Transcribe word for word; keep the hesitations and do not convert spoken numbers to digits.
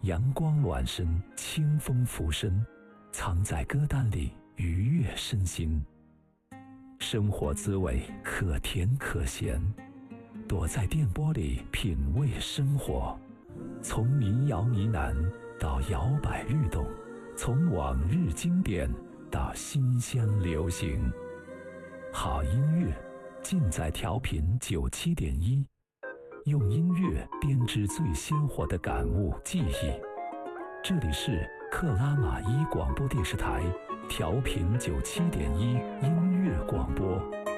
阳光暖身，清风拂身，藏在歌单里，愉悦身心。生活滋味可甜可咸，躲在电波里品味生活。从民谣呢喃到摇摆律动，从往日经典到新鲜流行。好音乐尽在调频九七点一，用音乐编织最鲜活的感悟记忆。这里是克拉玛依广播电视台调频九七点一音乐广播。